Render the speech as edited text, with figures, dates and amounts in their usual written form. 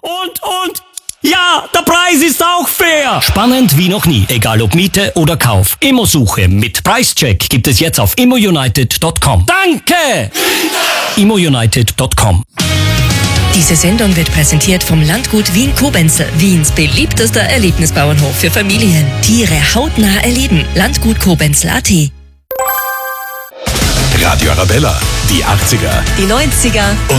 Und, ja, der Preis ist auch fair. Spannend wie noch nie, egal ob Miete oder Kauf. Immosuche mit Preischeck gibt es jetzt auf immounited.com. Danke! immounited.com. Diese Sendung wird präsentiert vom Landgut Wien-Koblenz, Wiens beliebtester Erlebnisbauernhof für Familien. Tiere hautnah erleben. Landgutkoblenz.at. Radio Arabella, die 80er, Die 90er.